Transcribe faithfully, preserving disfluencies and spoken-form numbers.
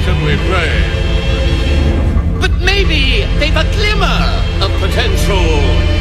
relatively plain. But maybe they've a glimmer of potential